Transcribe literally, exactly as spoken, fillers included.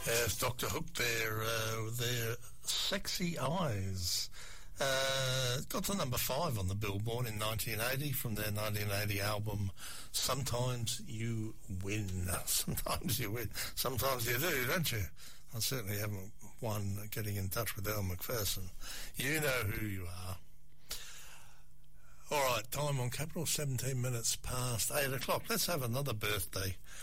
Yes, Doctor Hook there, uh, with their Sexy Eyes. Uh, got to number five on the Billboard in nineteen eighty from their nineteen eighty album, Sometimes You Win. Sometimes you win. Sometimes you do, don't you? I certainly haven't won getting in touch with Elle Macpherson. You know who you are. All right, time on Capital, seventeen minutes past eight o'clock. Let's have another birthday.